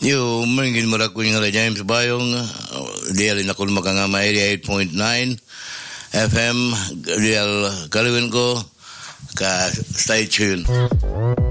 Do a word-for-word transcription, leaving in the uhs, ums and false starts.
Yo, mungkin mura ko yung James Bayong, dial na ko makangama area eight point nine F M, dial kalawin ko, ka stay tuned.